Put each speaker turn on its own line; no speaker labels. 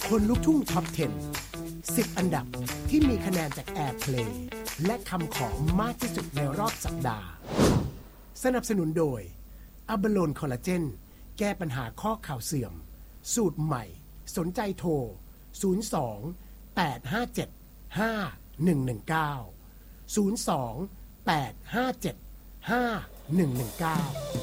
คนลุกทุ่งท็อป 10 10 อันดับที่มีคะแนนจาก Airplay และคำขอมากที่สุดในรอบสัปดาห์สนับสนุนโดยอัลบาโลนคอลลาเจนแก้ปัญหาข้อเข่าเสื่อมสูตรใหม่สนใจโทร 02 857 5119 02 857 5119